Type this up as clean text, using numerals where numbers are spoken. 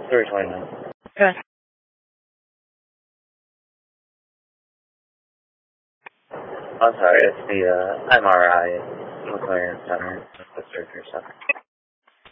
329. Okay. I'm sorry, it's the MRI, McLaren Center, the surgery center.